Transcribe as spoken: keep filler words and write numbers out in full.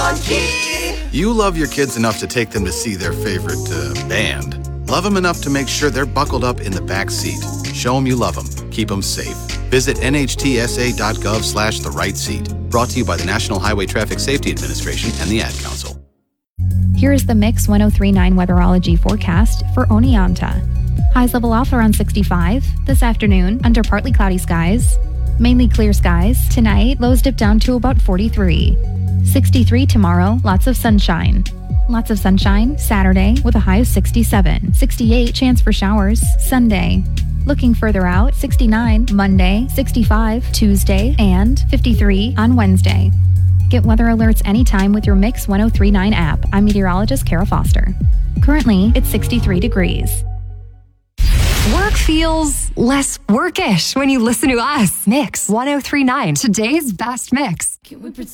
Weatherology. You love your kids enough to take them to see their favorite uh, band. Love them enough to make sure they're buckled up in the back seat. Show them you love them. Keep them safe. Visit nhtsa.gov slash the right seat. Brought to you by the National Highway Traffic Safety Administration and the Ad Council. Here is the Mix one oh three point nine Weatherology forecast for Oneonta. Highs level off around sixty-five. This afternoon, under partly cloudy skies. Mainly clear skies. Tonight, lows dip down to about forty-three. sixty-three tomorrow, lots of sunshine. Lots of sunshine Saturday with a high of sixty-seven. sixty-eight, chance for showers Sunday. Looking further out, sixty-nine Monday, sixty-five Tuesday, and fifty-three on Wednesday. Get weather alerts anytime with your Mix one oh three point nine app. I'm meteorologist Kara Foster. Currently, it's sixty-three degrees. Work feels less workish when you listen to us. Mix one oh three point nine, today's best mix.